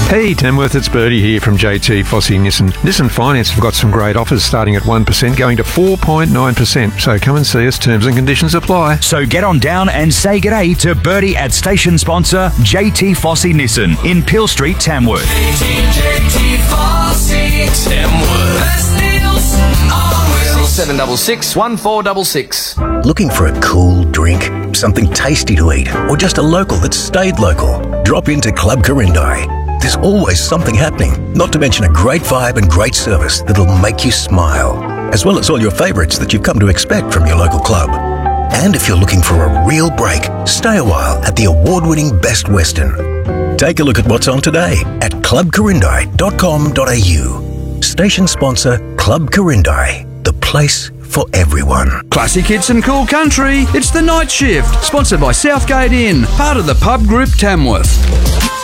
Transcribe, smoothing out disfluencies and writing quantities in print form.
Hey Tamworth, it's Bertie here from JT Fossey Nissan. Nissan Finance have got some great offers starting at 1% going to 4.9%. So come and see us, terms and conditions apply. So get on down and say g'day to Bertie at station sponsor JT Fossey Nissan in Peel Street, Tamworth. JT Fossey, Tamworth. Best deals on wheels. 766 1466. Looking for a cool drink, something tasty to eat, or just a local that stayed local? Drop into Club Corindi. There's always something happening, not to mention a great vibe and great service that'll make you smile, as well as all your favourites that you've come to expect from your local club. And if you're looking for a real break, stay a while at the award-winning Best Western. Take a look at what's on today at clubcorindi.com.au. Station sponsor Club Corindi, the place for everyone. Classic hits and cool country. It's The Night Shift, sponsored by Southgate Inn, part of the Pub Group Tamworth.